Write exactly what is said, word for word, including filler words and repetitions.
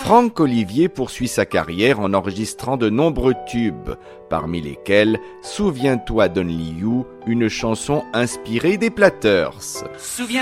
Franck Olivier poursuit sa carrière en enregistrant de nombreux tubes, parmi lesquels « Souviens-toi d'Only You », une chanson inspirée des Platters.